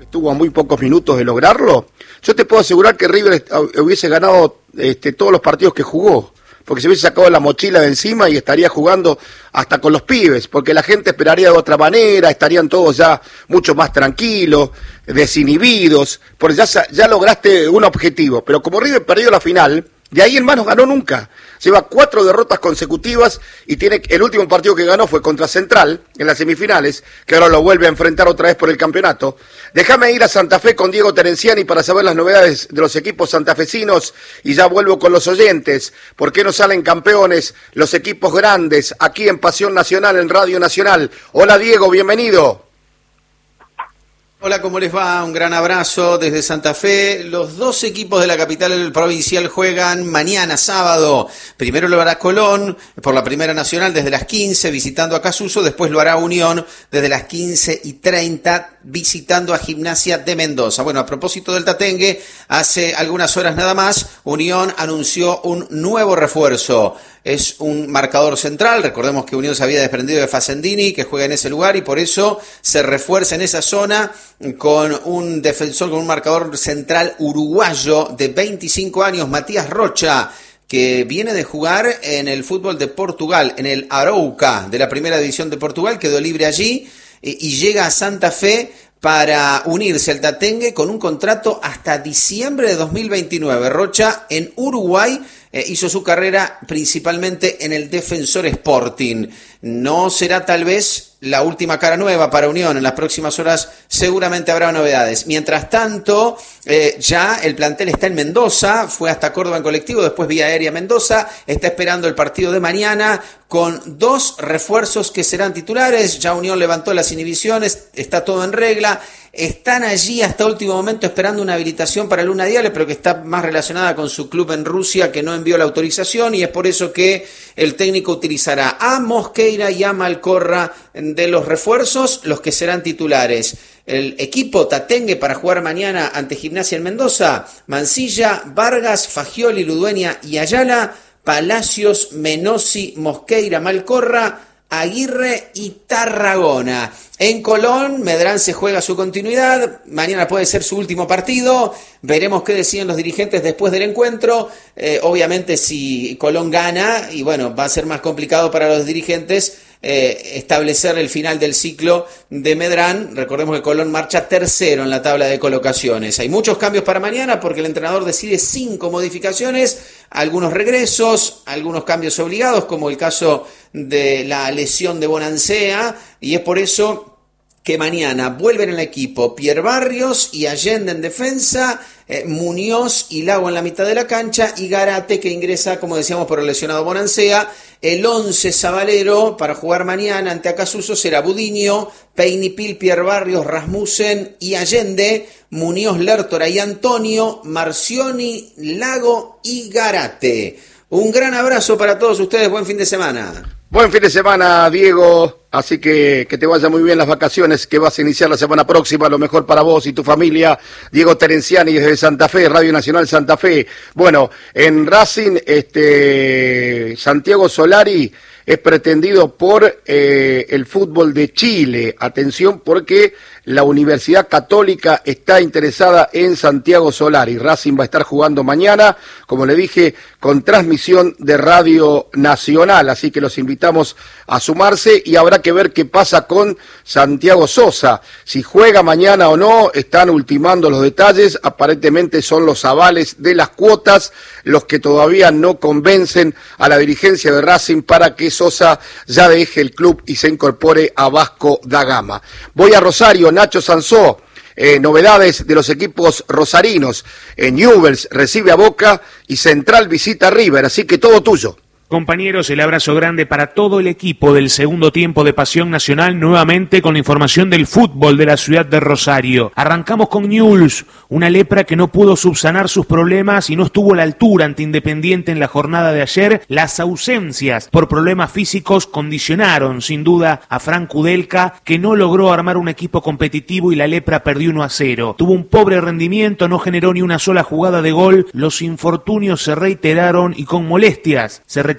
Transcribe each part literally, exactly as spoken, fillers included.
Estuvo a muy pocos minutos de lograrlo. Yo te puedo asegurar que River hubiese ganado este, todos los partidos que jugó, porque se hubiese sacado la mochila de encima y estaría jugando hasta con los pibes, porque la gente esperaría de otra manera, estarían todos ya mucho más tranquilos, desinhibidos, porque ya, ya lograste un objetivo. Pero como River perdió la final, de ahí en más no ganó nunca. Lleva cuatro derrotas consecutivas y tiene el último partido que ganó fue contra Central en las semifinales, que ahora lo vuelve a enfrentar otra vez por el campeonato. Déjame ir a Santa Fe con Diego Terenciani para saber las novedades de los equipos santafesinos y ya vuelvo con los oyentes. ¿Por qué no salen campeones los equipos grandes aquí en Pasión Nacional, en Radio Nacional? Hola Diego, bienvenido. Hola, ¿cómo les va? Un gran abrazo desde Santa Fe. Los dos equipos de la capital provincial juegan mañana, sábado. Primero lo hará Colón por la Primera Nacional desde las quince, visitando a Casuso. Después lo hará Unión desde las quince y treinta, visitando a Gimnasia de Mendoza. Bueno, a propósito del Tatengue, hace algunas horas nada más, Unión anunció un nuevo refuerzo. Es un marcador central, recordemos que Unión se había desprendido de Facendini, que juega en ese lugar, y por eso se refuerza en esa zona con un defensor, con un marcador central uruguayo de veinticinco años, Matías Rocha, que viene de jugar en el fútbol de Portugal, en el Arouca de la Primera División de Portugal, quedó libre allí y llega a Santa Fe para unirse al Tatengue con un contrato hasta diciembre de dos mil veintinueve. Rocha en Uruguay eh, hizo su carrera principalmente en el Defensor Sporting. No será tal vez la última cara nueva para Unión. En las próximas horas seguramente habrá novedades. Mientras tanto, eh, ya el plantel está en Mendoza, fue hasta Córdoba en colectivo, después vía aérea a Mendoza, está esperando el partido de mañana con dos refuerzos que serán titulares. Ya Unión levantó las inhibiciones, está todo en regla. Están allí hasta último momento esperando una habilitación para Luna Diale, pero que está más relacionada con su club en Rusia, que no envió la autorización, y es por eso que el técnico utilizará a Mosqueira y a Malcorra de los refuerzos, los que serán titulares. El equipo Tatengue para jugar mañana ante Gimnasia en Mendoza: Mancilla, Vargas, Fagioli, Ludueña y Ayala, Palacios, Menossi, Mosqueira, Malcorra, Aguirre y Tarragona. En Colón, Medrán se juega su continuidad, mañana puede ser su último partido, veremos qué deciden los dirigentes después del encuentro. Eh, obviamente si Colón gana, y bueno, va a ser más complicado para los dirigentes eh, establecer el final del ciclo de Medrán. Recordemos que Colón marcha tercero en la tabla de colocaciones. Hay muchos cambios para mañana porque el entrenador decide cinco modificaciones, algunos regresos, algunos cambios obligados, como el caso de la lesión de Bonancea, y es por eso que mañana vuelven en el equipo Pierre Barrios y Allende en defensa, eh, Muñoz y Lago en la mitad de la cancha, y Garate, que ingresa, como decíamos, por el lesionado Bonancea. El once sabalero para jugar mañana ante Acasuso será Budiño, Peinipil, Pierre Barrios, Rasmussen y Allende, Muñoz, Lertora y Antonio, Marcioni, Lago y Garate. Un gran abrazo para todos ustedes, buen fin de semana. Buen fin de semana, Diego, así que que te vaya muy bien las vacaciones que vas a iniciar la semana próxima, lo mejor para vos y tu familia. Diego Terenciani desde Santa Fe, Radio Nacional Santa Fe. Bueno, en Racing, este Santiago Solari es pretendido por eh, el fútbol de Chile. Atención, porque la Universidad Católica está interesada en Santiago Solari. Racing va a estar jugando mañana, como le dije, con transmisión de Radio Nacional, así que los invitamos a sumarse y habrá que ver qué pasa con Santiago Sosa. Si juega mañana o no, están ultimando los detalles, aparentemente son los avales de las cuotas los que todavía no convencen a la dirigencia de Racing para que Sosa ya deje el club y se incorpore a Vasco da Gama. Voy a Rosario, Nacho Sansó, eh, novedades de los equipos rosarinos. En Newell's recibe a Boca y Central visita a River, así que todo tuyo. Compañeros, el abrazo grande para todo el equipo del segundo tiempo de Pasión Nacional, nuevamente con la información del fútbol de la ciudad de Rosario. Arrancamos con Newell's, una lepra que no pudo subsanar sus problemas y no estuvo a la altura ante Independiente en la jornada de ayer. Las ausencias por problemas físicos condicionaron sin duda a Frank Kudelka, que no logró armar un equipo competitivo y la lepra perdió uno a cero. Tuvo un pobre rendimiento, no generó ni una sola jugada de gol, los infortunios se reiteraron y con molestias se retiró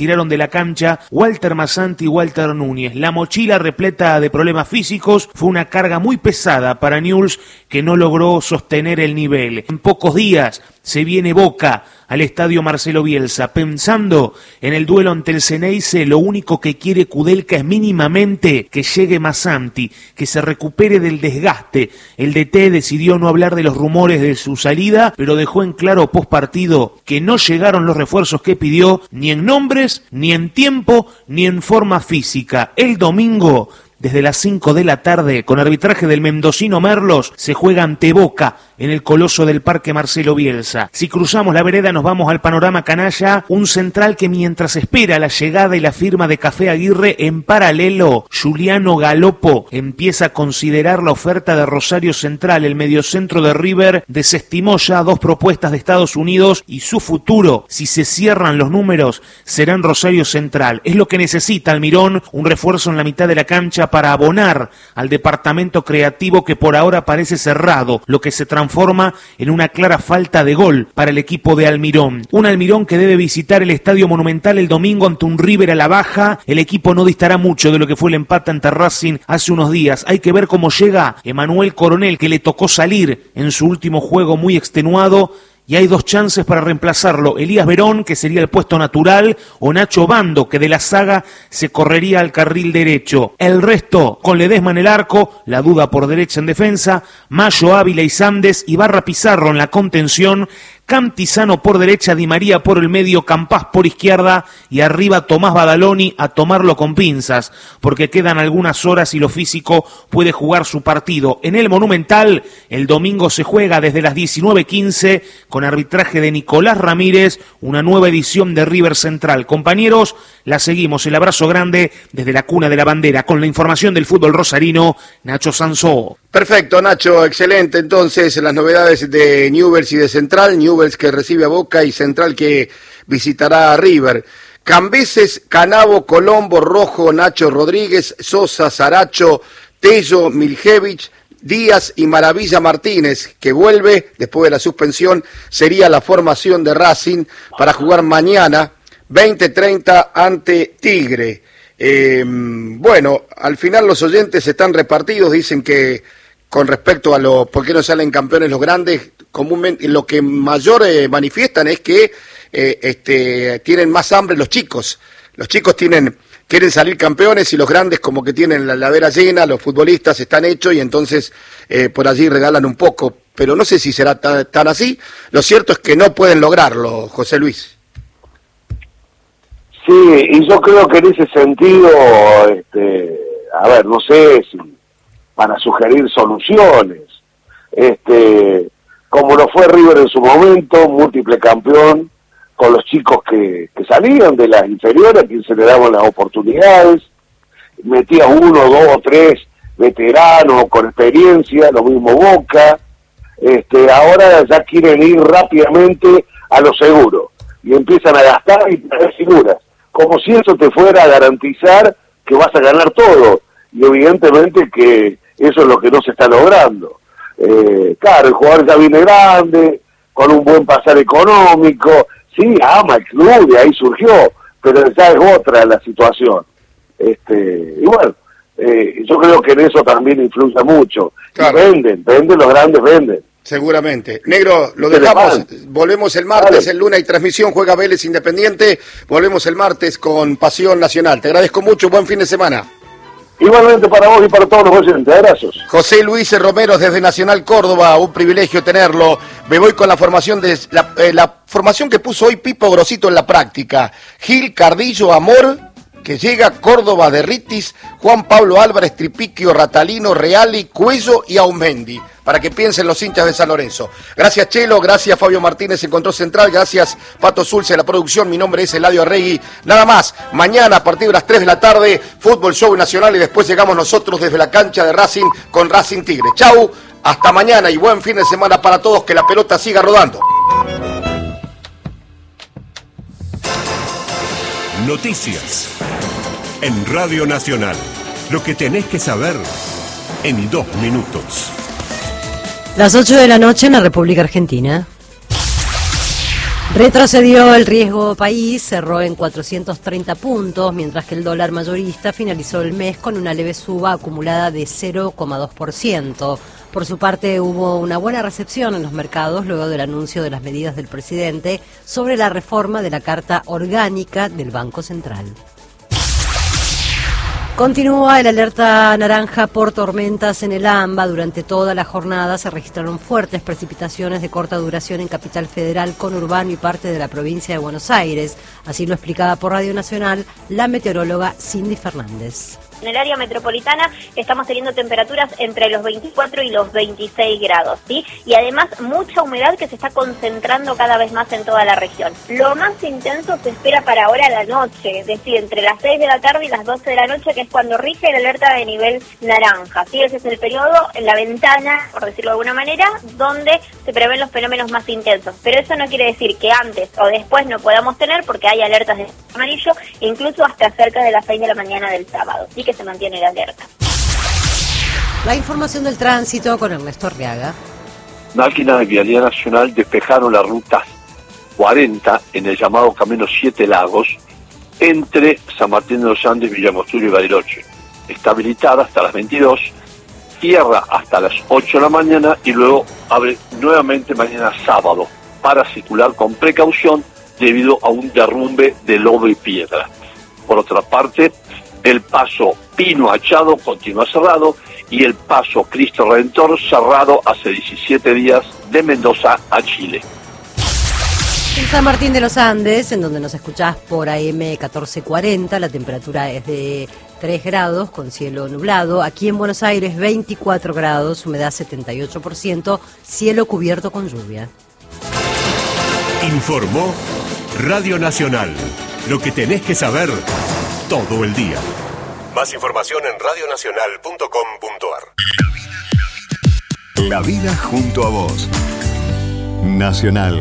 retiraron de la cancha Walter Mazzanti y Walter Núñez. La mochila repleta de problemas físicos fue una carga muy pesada para Newell's, que no logró sostener el nivel. En pocos días se viene Boca al estadio Marcelo Bielsa. Pensando en el duelo ante el Ceneice, lo único que quiere Kudelka es mínimamente que llegue Mazzanti, que se recupere del desgaste. El D T decidió no hablar de los rumores de su salida, pero dejó en claro post partido que no llegaron los refuerzos que pidió, ni en nombres, ni en tiempo, ni en forma física. El domingo, desde las cinco de la tarde, con arbitraje del mendocino Merlos, se juega ante Boca en el coloso del Parque Marcelo Bielsa. Si cruzamos la vereda nos vamos al panorama canalla, un central que mientras espera la llegada y la firma de Café Aguirre, en paralelo, Juliano Galopo empieza a considerar la oferta de Rosario Central. El mediocentro de River desestimó ya dos propuestas de Estados Unidos y su futuro, si se cierran los números, será en Rosario Central. Es lo que necesita Almirón, un refuerzo en la mitad de la cancha para abonar al departamento creativo que por ahora parece cerrado, lo que se transforma en una clara falta de gol para el equipo de Almirón. Un Almirón que debe visitar el Estadio Monumental el domingo ante un River a la baja. El equipo no distará mucho de lo que fue el empate ante Racing hace unos días. Hay que ver cómo llega Emanuel Coronel, que le tocó salir en su último juego muy extenuado. Y hay dos chances para reemplazarlo: Elías Verón, que sería el puesto natural, o Nacho Bando, que de la saga se correría al carril derecho. El resto, con Ledesma en el arco, la duda por derecha en defensa, Mayo, Ávila y Sandes, Ibarra, Pizarro en la contención, Cantizano por derecha, Di María por el medio, Campás por izquierda y arriba Tomás Badaloni a tomarlo con pinzas, porque quedan algunas horas y lo físico puede jugar su partido. En el Monumental, el domingo se juega desde las diecinueve quince con arbitraje de Nicolás Ramírez, una nueva edición de River Central. Compañeros, la seguimos. El abrazo grande desde la cuna de la bandera con la información del fútbol rosarino, Nacho Sansó. Perfecto, Nacho, excelente. Entonces, las novedades de Newell's y de Central, Newell's que recibe a Boca y Central que visitará a River. Cambeses, Canavo, Colombo, Rojo, Nacho Rodríguez, Sosa, Saracho, Tello, Miljevich, Díaz y Maravilla Martínez, que vuelve después de la suspensión. Sería la formación de Racing para jugar mañana veinte treinta ante Tigre. Eh, bueno, al final los oyentes están repartidos, dicen que con respecto a lo por qué no salen campeones los grandes, comúnmente lo que mayor eh, manifiestan es que eh, este, tienen más hambre los chicos. Los chicos tienen quieren salir campeones y los grandes como que tienen la heladera llena, los futbolistas están hechos y entonces eh, por allí regalan un poco. Pero no sé si será tan, tan así. Lo cierto es que no pueden lograrlo, José Luis. Sí, y yo creo que en ese sentido, este, a ver, no sé si para sugerir soluciones, este, como lo fue River en su momento, múltiple campeón, con los chicos que, que salían de las inferiores, a quien se le daban las oportunidades, metía uno, dos o tres veteranos con experiencia, lo mismo Boca, este, ahora ya quieren ir rápidamente a lo seguro, y empiezan a gastar y traer figuras, como si eso te fuera a garantizar que vas a ganar todo, y evidentemente que eso es lo que no se está logrando. Eh, claro, el jugador ya viene grande, con un buen pasar económico, sí, ama el club, de ahí surgió, pero ya es otra la situación. Este, y bueno, eh, yo creo que en eso también influye mucho. Claro. Y venden, venden, los grandes venden. Seguramente. Negro, lo dejamos, volvemos el martes, vale. El lunes hay transmisión, juega Vélez Independiente, volvemos el martes con Pasión Nacional. Te agradezco mucho, buen fin de semana. Igualmente para vos y para todos los oyentes, abrazos. José Luis Romero desde Nacional Córdoba, un privilegio tenerlo. Me voy con la formación de la, eh, la formación que puso hoy Pipo Grosito en la práctica. Gil, Cardillo, Amor, que llega, Córdoba, Derritis, Juan Pablo Álvarez, Tripiquio, Ratalino, Reali, Cuello y Aumendi, para que piensen los hinchas de San Lorenzo. Gracias Chelo, gracias Fabio Martínez en Control Central, gracias Pato Zulce en la producción, mi nombre es Eladio Arregui. Nada más, mañana a partir de las tres de la tarde, Fútbol Show Nacional y después llegamos nosotros desde la cancha de Racing con Racing Tigre. Chau, hasta mañana y buen fin de semana para todos, que la pelota siga rodando. Noticias en Radio Nacional. Lo que tenés que saber en dos minutos. Las ocho de la noche en la República Argentina. Retrocedió el riesgo país, cerró en cuatrocientos treinta puntos, mientras que el dólar mayorista finalizó el mes con una leve suba acumulada de cero coma dos por ciento. Por su parte, hubo una buena recepción en los mercados luego del anuncio de las medidas del presidente sobre la reforma de la Carta Orgánica del Banco Central. Continúa el alerta naranja por tormentas en el AMBA. Durante toda la jornada se registraron fuertes precipitaciones de corta duración en Capital Federal, conurbano y parte de la provincia de Buenos Aires. Así lo explicaba por Radio Nacional la meteoróloga Cindy Fernández. En el área metropolitana estamos teniendo temperaturas entre los veinticuatro y los veintiséis grados, ¿sí? Y además mucha humedad que se está concentrando cada vez más en toda la región. Lo más intenso se espera para ahora a la noche, es decir, entre las seis de la tarde y las doce de la noche, que es cuando rige el alerta de nivel naranja, ¿sí? Ese es el periodo, en la ventana, por decirlo de alguna manera, donde se prevén los fenómenos más intensos. Pero eso no quiere decir que antes o después no podamos tener, porque hay alertas de amarillo, incluso hasta cerca de las seis de la mañana del sábado, ¿sí? Que se mantiene la alerta. La información del tránsito con Ernesto Arriaga. Máquinas de Vialidad Nacional despejaron la ruta cuarenta en el llamado Camino Siete Lagos entre San Martín de los Andes, Villangostura y Bariloche. Está habilitada hasta las veintidós, cierra hasta las ocho de la mañana y luego abre nuevamente mañana sábado para circular con precaución debido a un derrumbe de lodo y piedra. Por otra parte, el paso Pino Achado continúa cerrado y el paso Cristo Redentor cerrado hace diecisiete días de Mendoza a Chile. En San Martín de los Andes, en donde nos escuchás por A M catorce cuarenta, la temperatura es de tres grados con cielo nublado. Aquí en Buenos Aires veinticuatro grados, humedad setenta y ocho por ciento, cielo cubierto con lluvia. Informó Radio Nacional. Lo que tenés que saber todo el día. Más información en radio nacional punto com punto a r. La vida junto a vos. Nacional.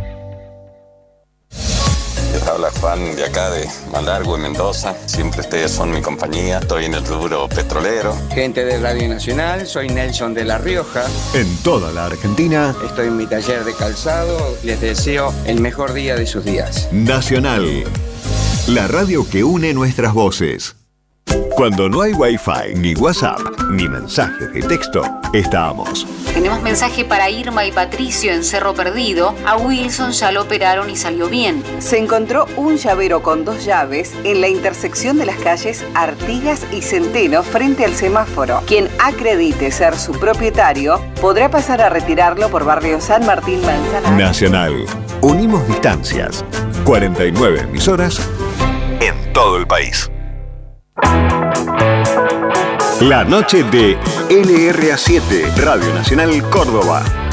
Les habla Juan de acá de Malargüe, Mendoza. Siempre ustedes son mi compañía. Estoy en el rubro petrolero. Gente de Radio Nacional, soy Nelson de La Rioja. En toda la Argentina. Estoy en mi taller de calzado. Les deseo el mejor día de sus días. Nacional. La radio que une nuestras voces. Cuando no hay Wi-Fi, ni WhatsApp, ni mensajes de texto, estamos. Tenemos mensaje para Irma y Patricio en Cerro Perdido. A Wilson ya lo operaron y salió bien. Se encontró un llavero con dos llaves en la intersección de las calles Artigas y Centeno frente al semáforo. Quien acredite ser su propietario podrá pasar a retirarlo por barrio San Martín Manzanares. Nacional. Unimos distancias. cuarenta y nueve emisoras en todo el país. La noche de L R A siete, Radio Nacional Córdoba.